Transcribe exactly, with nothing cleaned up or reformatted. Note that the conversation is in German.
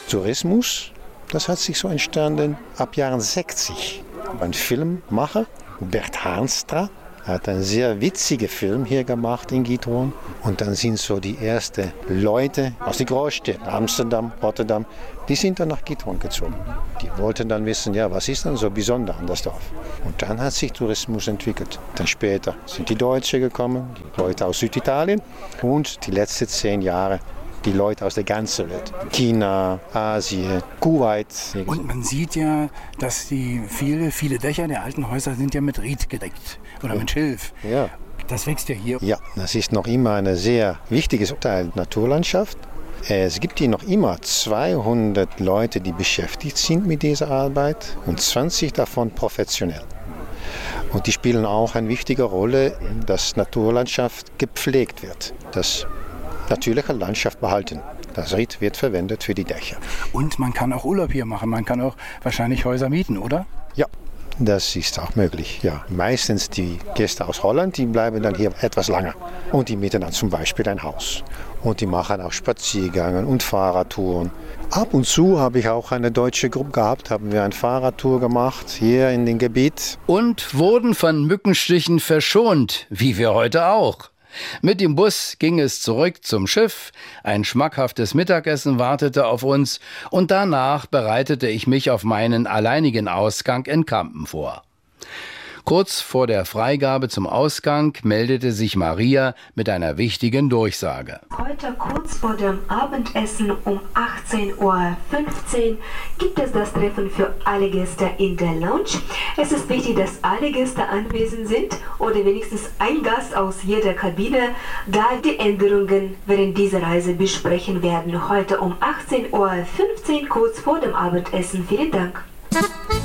Tourismus, das hat sich so entstanden ab Jahren sechzig. Ein Filmmacher, Bert Haanstra, hat einen sehr witzigen Film hier gemacht in Giethoorn. Und dann sind so die ersten Leute aus den Großstädten, Amsterdam, Rotterdam, die sind dann nach Giethoorn gezogen. Die wollten dann wissen, ja, was ist denn so besonders an das Dorf? Und dann hat sich Tourismus entwickelt. Dann später sind die Deutschen gekommen, die Leute aus Süditalien und die letzten zehn Jahre die Leute aus der ganzen Welt. China, Asien, Kuwait. Und man sieht ja, dass die viele, viele Dächer der alten Häuser sind ja mit Ried gedeckt oder mit Schilf. Ja. Das wächst ja hier. Ja, das ist noch immer ein sehr wichtiges Teil der Naturlandschaft. Es gibt hier noch immer zweihundert Leute, die beschäftigt sind mit dieser Arbeit und zwanzig davon professionell. Und die spielen auch eine wichtige Rolle, dass Naturlandschaft gepflegt wird. Das natürliche Landschaft behalten. Das Ried wird verwendet für die Dächer. Und man kann auch Urlaub hier machen. Man kann auch wahrscheinlich Häuser mieten, oder? Ja, das ist auch möglich. Ja. Meistens die Gäste aus Holland, die bleiben dann hier etwas länger. Und die mieten dann zum Beispiel ein Haus. Und die machen auch Spaziergänge und Fahrradtouren. Ab und zu habe ich auch eine deutsche Gruppe gehabt, haben wir eine Fahrradtour gemacht hier in dem Gebiet. Und wurden von Mückenstichen verschont, wie wir heute auch. Mit dem Bus ging es zurück zum Schiff, ein schmackhaftes Mittagessen wartete auf uns und danach bereitete ich mich auf meinen alleinigen Ausgang in Kampen vor. Kurz vor der Freigabe zum Ausgang meldete sich Maria mit einer wichtigen Durchsage. Heute kurz vor dem Abendessen um achtzehn Uhr fünfzehn gibt es das Treffen für alle Gäste in der Lounge. Es ist wichtig, dass alle Gäste anwesend sind oder wenigstens ein Gast aus jeder Kabine, da die Änderungen während dieser Reise besprechen werden. Heute um achtzehn Uhr fünfzehn kurz vor dem Abendessen. Vielen Dank.